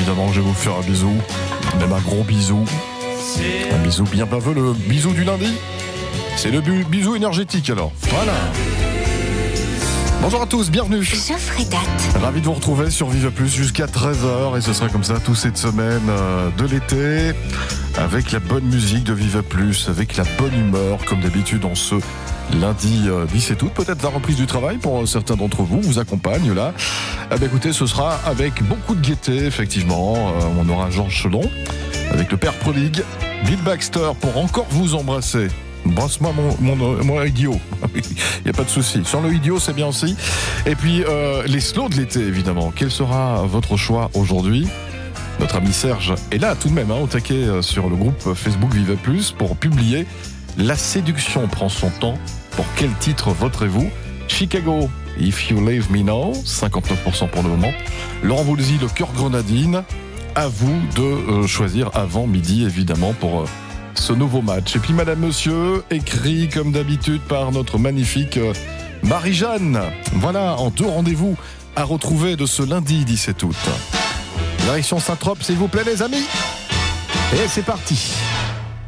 évidemment, je vais vous faire un bisou. Même un gros bisou. Un bisou bien baveux, le bisou du lundi. C'est le bisou énergétique alors. Voilà. Bonjour à tous, bienvenue. Geoffrey Date. Ravi de vous retrouver sur Vive Plus jusqu'à 13h et ce sera comme ça toute cette semaine de l'été avec la bonne musique de Vive Plus, avec la bonne humeur comme d'habitude en ce lundi 17 août. Peut-être la reprise du travail pour certains d'entre vous accompagne là. Écoutez, ce sera avec beaucoup de gaieté effectivement. On aura Georges Chelon avec le père prodigue, Bill Baxter pour encore vous embrasser. Brasse-moi mon idiot. Il n'y a pas de souci. Sur le idiot, c'est bien aussi. Et puis, les slows de l'été, évidemment. Quel sera votre choix aujourd'hui ? Notre ami Serge est là, tout de même, au taquet sur le groupe Facebook Vive Plus pour publier La séduction prend son temps. Pour quel titre voterez-vous ? Chicago, If You Leave Me Now, 59% pour le moment. Laurent Voulzy, Le Cœur Grenadine. À vous de choisir avant midi, évidemment, pour ce nouveau match. Et puis Madame Monsieur, écrit comme d'habitude par notre magnifique Marie-Jeanne. Voilà, en 2 rendez-vous à retrouver de ce lundi 17 août. Direction Saint-Trope, s'il vous plaît les amis. Et c'est parti.